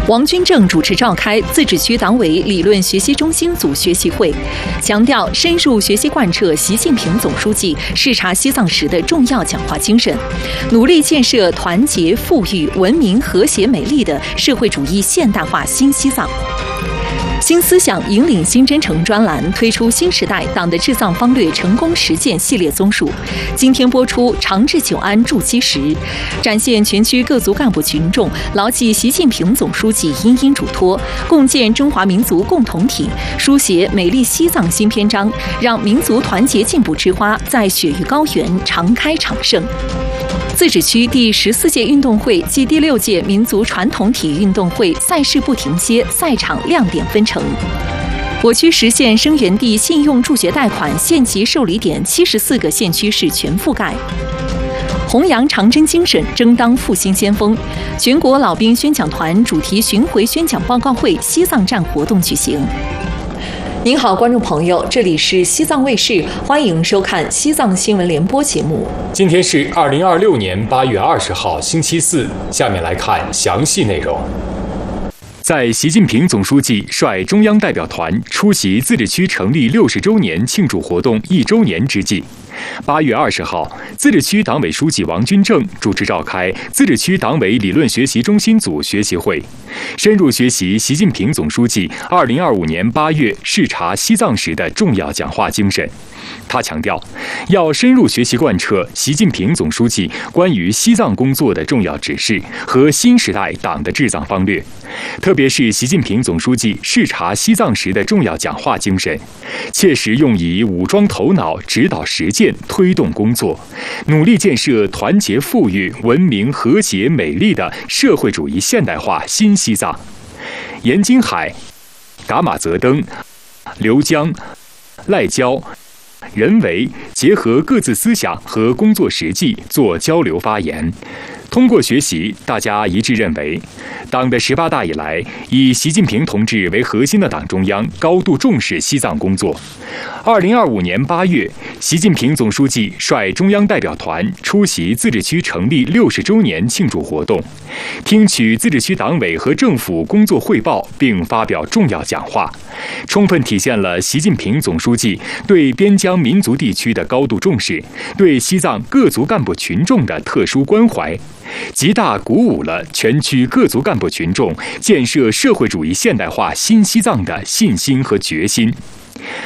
王军正主持召开自治区党委理论学习中心组学习会，强调深入学习贯彻习近平总书记视察西藏时的重要讲话精神，努力建设团结、富裕、文明、和谐、美丽的社会主义现代化新西藏。新思想引领新征程专栏推出新时代党的治藏方略成功实践系列综述，今天播出长治久安筑基石，展现全区各族干部群众牢记习近平总书记殷殷嘱托，共建中华民族共同体，书写美丽西藏新篇章，让民族团结进步之花在雪域高原常开常盛。自治区第14届运动会暨第6届民族传统体育运动会赛事不停歇，赛场亮点纷呈。我区实现生源地信用助学贷款县级受理点74个县区市全覆盖。弘扬长征精神，争当复兴先锋。全国老兵宣讲团主题巡回宣讲报告会西藏站活动举行。您好，观众朋友，这里是西藏卫视，欢迎收看西藏新闻联播节目。 今天是2026年8月20号，星期四。下面来看详细内容。在习近平总书记率中央代表团出席自治区成立60周年庆祝活动1周年之际，8月20号，自治区党委书记王军正主持召开自治区党委理论学习中心组学习会，深入学习习近平总书记2025年8月视察西藏时的重要讲话精神。他强调，要深入学习贯彻习近平总书记关于西藏工作的重要指示和新时代党的治藏方略，特别是习近平总书记视察西藏时的重要讲话精神，切实用以武装头脑，指导实践，推动工作，努力建设团结、富裕、文明、和谐、美丽的社会主义现代化新西藏。盐津海、噶玛泽登、刘江、赖娇、人为结合各自思想和工作实际做交流发言。通过学习，大家一致认为，党的18大以来，以习近平同志为核心的党中央高度重视西藏工作。2025年8月，习近平总书记率中央代表团出席自治区成立60周年庆祝活动，听取自治区党委和政府工作汇报，并发表重要讲话，充分体现了习近平总书记对边疆民族地区的高度重视，对西藏各族干部群众的特殊关怀，极大鼓舞了全区各族干部群众建设社会主义现代化新西藏的信心和决心。